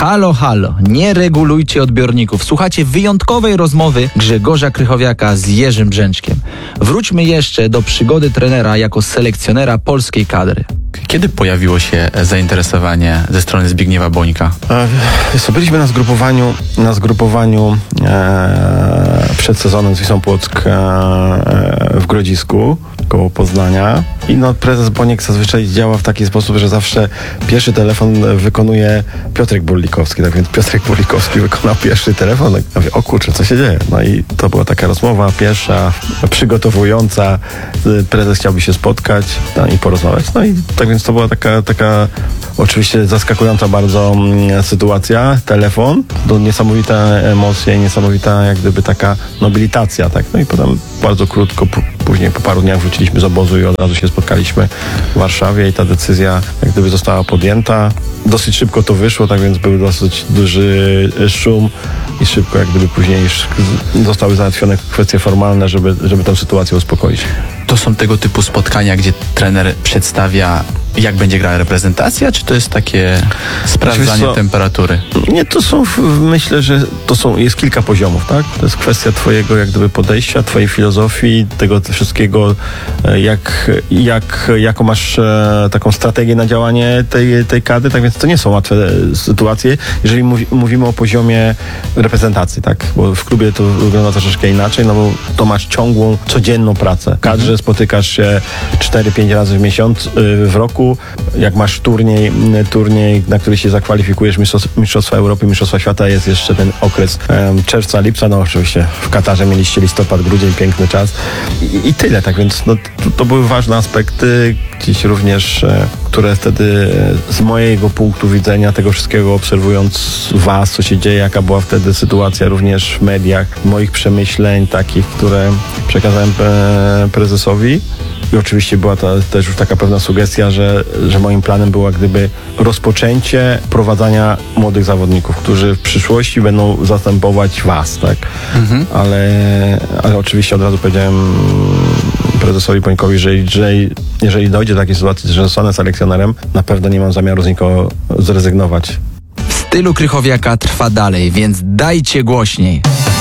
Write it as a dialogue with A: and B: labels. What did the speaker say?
A: Halo, halo, nie regulujcie odbiorników. Słuchacie wyjątkowej rozmowy Grzegorza Krychowiaka z Jerzym Brzęczkiem. Wróćmy jeszcze do przygody trenera jako selekcjonera polskiej kadry.
B: Kiedy pojawiło się zainteresowanie ze strony Zbigniewa Bońka?
C: Byliśmy na zgrupowaniu przed sezonem z Wisłą Płock w Grodzisku koło Poznania i prezes Boniek zazwyczaj działa w taki sposób, że zawsze pierwszy telefon wykonuje Piotrek Burlikowski, tak więc Piotrek Burlikowski wykonał pierwszy telefon. Ja mówię, o kurczę, co się dzieje? No i to była taka rozmowa pierwsza, przygotowująca. Prezes chciałby się spotkać i porozmawiać. No i tak więc to była taka oczywiście zaskakująca bardzo sytuacja. Telefon, to niesamowite emocje, niesamowita jak gdyby taka nobilitacja, tak? No i potem bardzo krótko, później po paru dniach wróciliśmy z obozu i od razu się spotkaliśmy w Warszawie i ta decyzja jak gdyby została podjęta. Dosyć szybko to wyszło, tak więc był dosyć duży szum i szybko jak gdyby później już zostały załatwione kwestie formalne, żeby tę sytuację uspokoić.
B: To są tego typu spotkania, gdzie trener przedstawia, jak będzie grała reprezentacja, czy to jest takie sprawdzanie temperatury? Nie,
C: to są, myślę, że jest kilka poziomów, tak? To jest kwestia twojego jak gdyby podejścia, twojej filozofii, tego wszystkiego, jaką masz taką strategię na działanie tej kadry, tak więc to nie są łatwe sytuacje, jeżeli mówimy o poziomie reprezentacji, tak? Bo w klubie to wygląda troszeczkę inaczej, no bo to masz ciągłą, codzienną pracę. W kadrze spotykasz się 4-5 razy w roku. Jak masz turniej, na który się zakwalifikujesz, Mistrzostwa Europy, Mistrzostwa Świata, jest jeszcze ten okres czerwca, lipca, no oczywiście w Katarze mieliście listopad, grudzień, piękny czas i tyle, tak więc to były ważne aspekty, gdzieś również, które wtedy z mojego punktu widzenia tego wszystkiego, obserwując was, co się dzieje, jaka była wtedy sytuacja również w mediach, moich przemyśleń takich, które przekazałem prezesowi. I oczywiście była też już taka pewna sugestia, że moim planem było jak gdyby rozpoczęcie prowadzenia młodych zawodników, którzy w przyszłości będą zastępować was, tak? Ale oczywiście od razu powiedziałem prezesowi Bońkowi, że jeżeli dojdzie do takiej sytuacji, że zostanę selekcjonerem, na pewno nie mam zamiaru z nikogo zrezygnować.
A: W stylu Krychowiaka trwa dalej, więc dajcie głośniej.